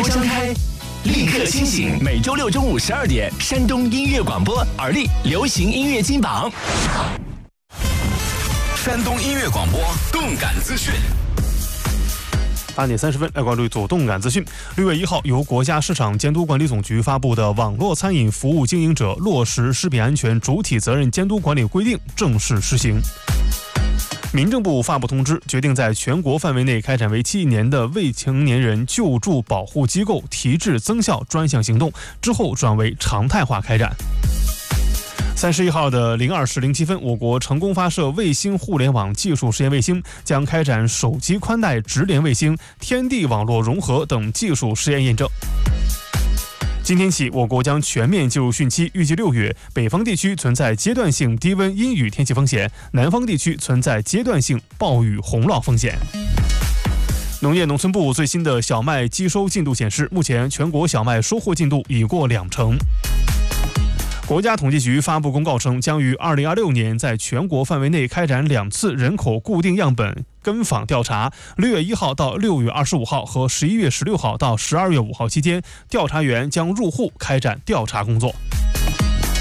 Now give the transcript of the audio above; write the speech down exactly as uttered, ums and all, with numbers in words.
张开，立刻清醒。每周六中午十二点，山东音乐广播耳力流行音乐金榜。山东音乐广播动感资讯。 八点三十分，来关注一组动感资讯。六月一号，由国家市场监督管理总局发布的《网络餐饮服务经营者落实食品安全主体责任监督管理规定》正式施行。民政部发布通知，决定在全国范围内开展为期一年的未成年人救助保护机构提质增效专项行动，之后转为常态化开展。三十一号的零二时零七分，我国成功发射卫星互联网技术试验卫星，将开展手机宽带直连卫星、天地网络融合等技术试验验证。今天起，我国将全面进入汛期，预计六月，北方地区存在阶段性低温阴雨天气风险，南方地区存在阶段性暴雨洪涝风险。农业农村部最新的小麦机收进度显示，目前全国小麦收获进度已过两成。国家统计局发布公告称，将于二零二六年在全国范围内开展两次人口固定样本跟访调查，六月一号到六月二十五号和十一月十六号到十二月五号期间，调查员将入户开展调查工作。